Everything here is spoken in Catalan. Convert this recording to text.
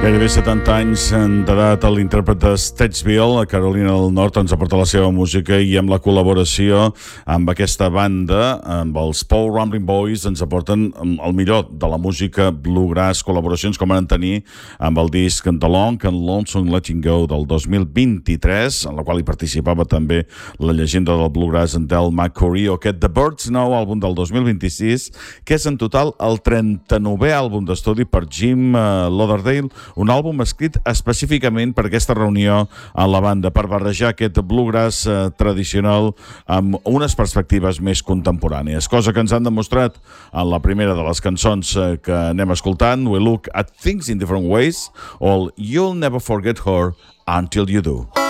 Gairebé 70 anys d'edat, l'intèrpret de Statesville, a Carolina del Nord, ens aporta la seva música i amb la col·laboració amb aquesta banda, amb els Paul Rambling Boys, ens aporten el millor de la música bluegrass, col·laboracions com van tenir amb el disc The Long and Lonesome Letting Go del 2023, en la qual hi participava també la llegenda del bluegrass en Del McCoury, o aquest The Birds Know, àlbum del 2026, que és en total el 39è àlbum d'estudi per Jim Lauderdale, un àlbum escrit específicament per aquesta reunió a la banda, per barrejar aquest bluegrass tradicional amb unes perspectives més contemporànies, cosa que ens han demostrat en la primera de les cançons que anem escoltant, We Look at Things in Different Ways, o You'll Never Forget Her Until You Do.